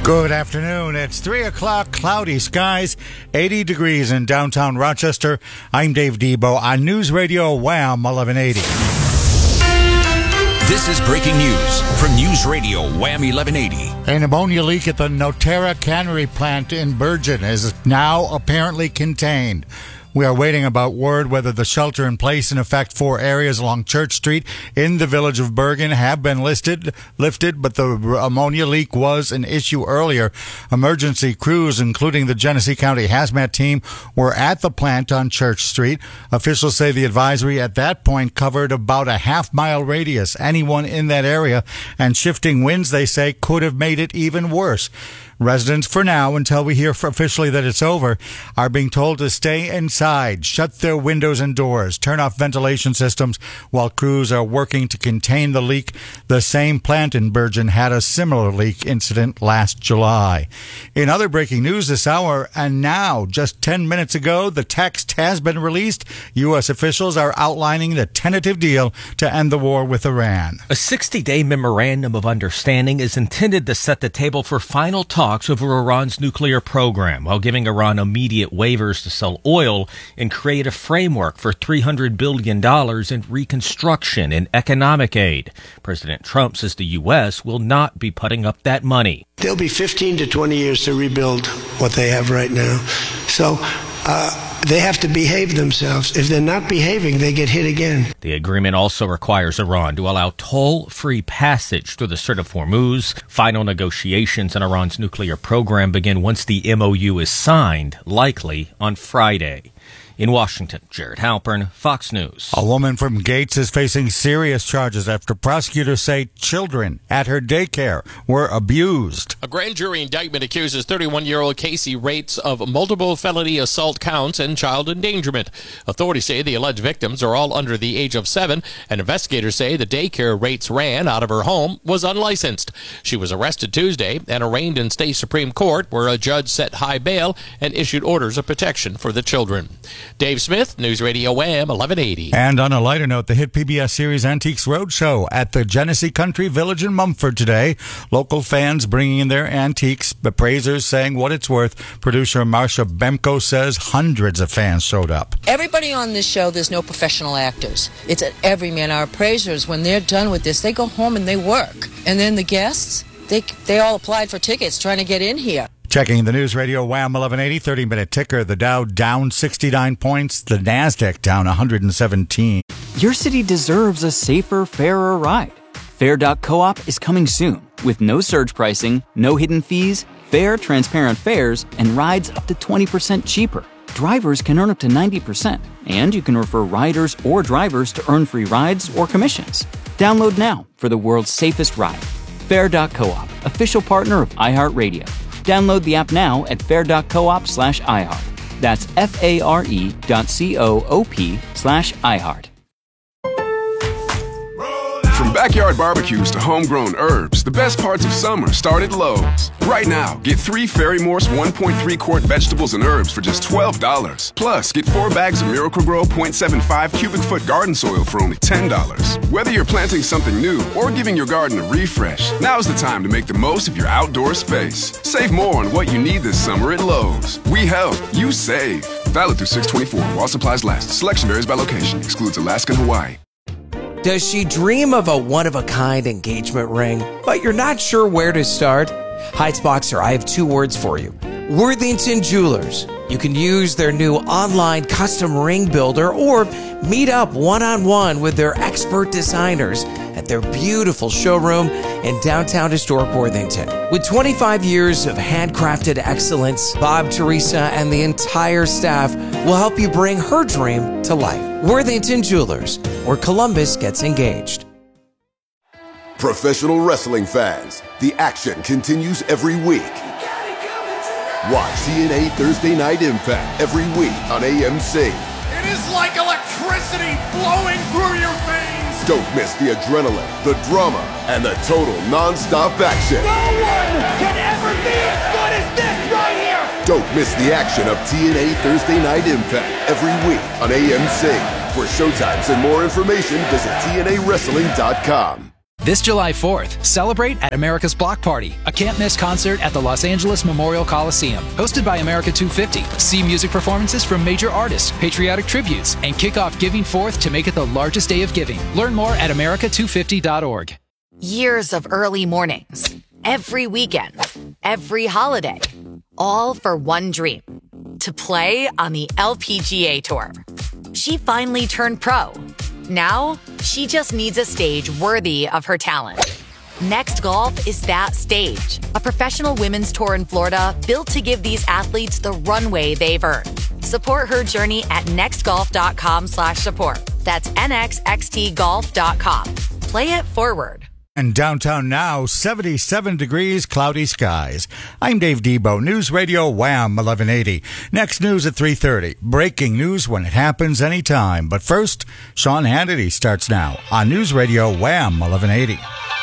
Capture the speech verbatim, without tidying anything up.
Good afternoon. It's three o'clock, cloudy skies, eighty degrees in downtown Rochester. I'm Dave Debo on News Radio Wham eleven eighty. This is breaking news from News Radio Wham eleven eighty. A pneumonia leak at the Noterra Cannery plant in Bergen is now apparently contained. We are waiting about word whether the shelter in place in effect for areas along Church Street in the village of Bergen have been listed, lifted, but the ammonia leak was an issue earlier. Emergency crews, including the Genesee County Hazmat team, were at the plant on Church Street. Officials say the advisory at that point covered about a half-mile radius. Anyone in that area, and shifting winds, they say, could have made it even worse. Residents, for now, until we hear officially that it's over, are being told to stay inside, shut their windows and doors, turn off ventilation systems while crews are working to contain the leak. The same plant in Bergen had a similar leak incident last July. In other breaking news this hour, and now, just ten minutes ago, the text has been released. U S officials are outlining the tentative deal to end the war with Iran. A sixty-day memorandum of understanding is intended to set the table for final talks over Iran's nuclear program, while giving Iran immediate waivers to sell oil and create a framework for three hundred billion dollars in reconstruction and economic aid. President Trump says the U S will not be putting up that money. There'll be fifteen to twenty years to rebuild what they have right now. So uh, they have to behave themselves. If they're not behaving, they get hit again. The agreement also requires Iran to allow toll-free passage through the Strait of Hormuz. Final negotiations on Iran's nuclear program begin once the M O U is signed, likely on Friday. In Washington, Jared Halpern, Fox News. A woman from Gates is facing serious charges after prosecutors say children at her daycare were abused. A grand jury indictment accuses thirty-one-year-old Casey Rates of multiple felony assault counts and child endangerment. Authorities say the alleged victims are all under the age of seven, and investigators say the daycare Rates ran out of her home was unlicensed. She was arrested Tuesday and arraigned in state Supreme Court, where a judge set high bail and issued orders of protection for the children. Dave Smith, News Radio Wham eleven eighty. And on a lighter note, the hit P B S series Antiques Roadshow at the Genesee Country Village in Mumford today. Local fans bringing in their antiques, appraisers saying what it's worth. Producer Marsha Bemko says hundreds of fans showed up. Everybody on this show, there's no professional actors. It's an everyman. Our appraisers, when they're done with this, they go home and they work. And then the guests, they they all applied for tickets trying to get in here. Checking the News Radio Wham eleven eighty, thirty-minute ticker. The Dow down sixty-nine points. The NASDAQ down one hundred seventeen. Your city deserves a safer, fairer ride. Fair dot coop is coming soon with no surge pricing, no hidden fees, fair, transparent fares, and rides up to twenty percent cheaper. Drivers can earn up to ninety percent, and you can refer riders or drivers to earn free rides or commissions. Download now for the world's safest ride. Fair dot coop, official partner of iHeartRadio. Download the app now at fair dot coop slash iHeart. That's F-A-R-E dot C-O-O-P slash iHeart. From backyard barbecues to homegrown herbs, the best parts of summer start at Lowe's. Right now, get three Fairy Morse one point three quart vegetables and herbs for just twelve dollars. Plus, get four bags of Miracle-Gro point seven five cubic foot garden soil for only ten dollars. Whether you're planting something new or giving your garden a refresh, now's the time to make the most of your outdoor space. Save more on what you need this summer at Lowe's. We help, you save. Valid through six twenty-four while supplies last. Selection varies by location. Excludes Alaska and Hawaii. Does she dream of a one-of-a-kind engagement ring, but you're not sure where to start? Heights Boxer, I have two words for you. Worthington Jewelers. You can use their new online custom ring builder or meet up one-on-one with their expert designers at their beautiful showroom in downtown historic Worthington. With twenty-five years of handcrafted excellence, Bob, Teresa, and the entire staff will help you bring her dream to life. Worthington Jewelers, where Columbus gets engaged. Professional wrestling fans, the action continues every week. Watch T N A Thursday Night Impact every week on A M C. It is like electricity flowing through your veins. Don't miss the adrenaline, the drama, and the total non-stop action. No one can ever be as good as this right here. Don't miss the action of T N A Thursday Night Impact every week on A M C. For showtimes and more information, visit T N A wrestling dot com. This July fourth, celebrate at America's Block Party, a can't-miss concert at the Los Angeles Memorial Coliseum. Hosted by America two fifty. See music performances from major artists, patriotic tributes, and kick off Giving Fourth to make it the largest day of giving. Learn more at America two fifty dot org. Years of early mornings, every weekend, every holiday, all for one dream, to play on the L P G A Tour. She finally turned pro. Now, she just needs a stage worthy of her talent. Next Golf is that stage, a professional women's tour in Florida built to give these athletes the runway they've earned. Support her journey at nextgolf.com slash support. That's N X X T golf dot com. Play it forward. And downtown now, seventy-seven degrees, cloudy skies. I'm Dave Debo, News Radio Wham eleven eighty. Next news at three thirty. Breaking news when it happens anytime. But first, Sean Hannity starts now on News Radio Wham eleven eighty.